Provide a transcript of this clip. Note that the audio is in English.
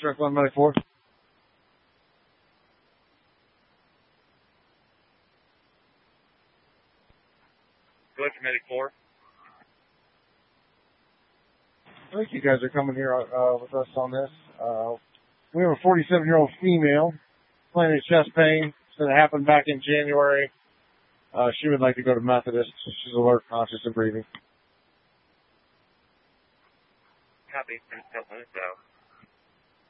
Direct line 94. Go ahead for medic 4. I think you guys are coming here with us on this. We have a 47-year-old female complaining of chest pain. Said it happened back in January. She would like to go to Methodist. She's alert, conscious, and breathing. Copy. Don't let us go.